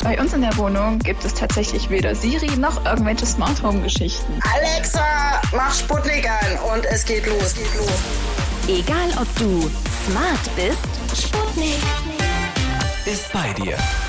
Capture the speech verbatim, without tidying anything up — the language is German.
Bei uns in der Wohnung gibt es tatsächlich weder Siri noch irgendwelche Smart Home Geschichten. Alexa, mach Sputnik an und es geht los, geht los. Egal ob du smart bist, Sputnik ist bei dir.